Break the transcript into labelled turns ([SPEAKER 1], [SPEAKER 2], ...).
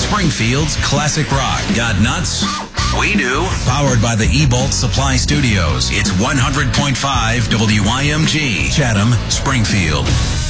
[SPEAKER 1] Springfield's classic rock. Got nuts? We do. Powered by the E-Bolt Supply Studios. It's 100.5 WIMG, Chatham, Springfield.